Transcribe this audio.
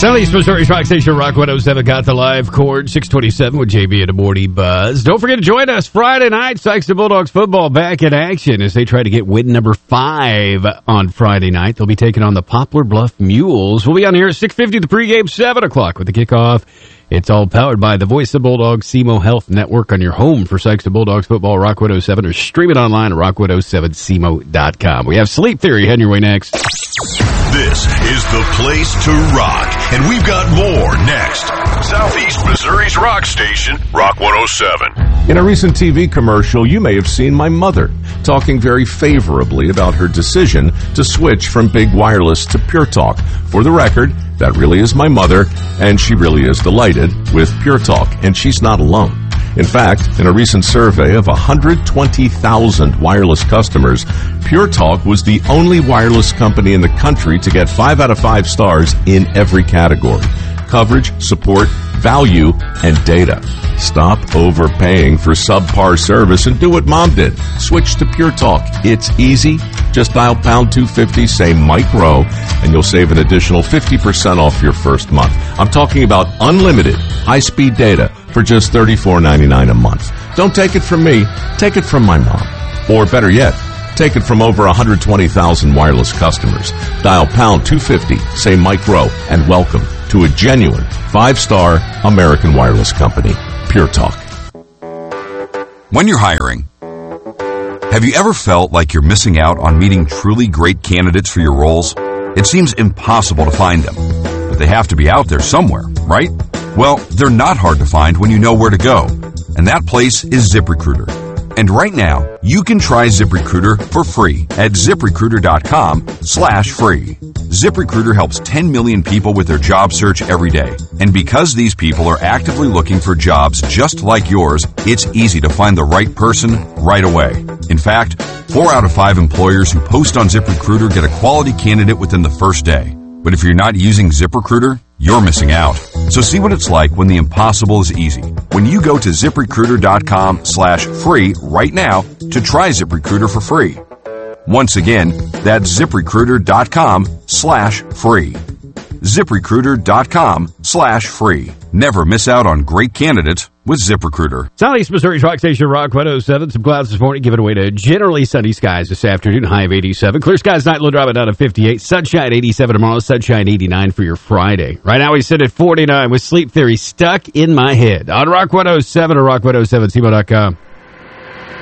Southeast Missouri's Rock Station, Rock 107, got the live chord, 627 with JB and the Morning Buzz. Don't forget to join us Friday night, Sikeston Bulldogs football back in action as they try to get win number 5 on Friday night. They'll be taking on the Poplar Bluff Mules. We'll be on here at 6:50, the pregame, 7 o'clock with the kickoff. It's all powered by the Voice of Bulldogs, SEMO Health Network on your home for Sikeston Bulldogs football, Rock 107, or stream it online at rock107semo.com. We have Sleep Theory heading your way next. This is the place to rock, and we've got more next. Southeast Missouri's rock station, Rock 107. In a recent TV commercial, you may have seen my mother talking very favorably about her decision to switch from Big Wireless to Pure Talk. For the record, that really is my mother, and she really is delighted with Pure Talk, and she's not alone. In fact, in a recent survey of 120,000 wireless customers, Pure Talk was the only wireless company in the country to get 5 out of 5 stars in every category: coverage, support, value, and data. Stop overpaying for subpar service and do what Mom did. Switch to Pure Talk. It's easy. Just dial pound 250, say Mike Rowe, and you'll save an additional 50% off your first month. I'm talking about unlimited high-speed data for just $34.99 a month. Don't take it from me. Take it from my mom. Or better yet, take it from over 120,000 wireless customers. Dial pound 250, say Mike Rowe, and welcome to a genuine 5-star American wireless company, Pure Talk. When you're hiring, have you ever felt like you're missing out on meeting truly great candidates for your roles? It seems impossible to find them, but they have to be out there somewhere, right? Well, they're not hard to find when you know where to go, and that place is ZipRecruiter. And right now, you can try ZipRecruiter for free at ZipRecruiter.com/free. ZipRecruiter helps 10 million people with their job search every day. And because these people are actively looking for jobs just like yours, it's easy to find the right person right away. In fact, 4 out of 5 employers who post on ZipRecruiter get a quality candidate within the first day. But if you're not using ZipRecruiter, you're missing out. So see what it's like when the impossible is easy. When you go to ZipRecruiter.com/free right now to try ZipRecruiter for free. Once again, that's ZipRecruiter.com/free. ZipRecruiter.com/free. Never miss out on great candidates with ZipRecruiter. Southeast Missouri's Rock Station, Rock 107. Some clouds this morning, giving way to generally sunny skies this afternoon, high of 87. Clear skies tonight, low drop down to 58. Sunshine 87 tomorrow, sunshine 89 for your Friday. Right now we sit at 49 with Sleep Theory stuck in my head on Rock 107 or rock107semo.com.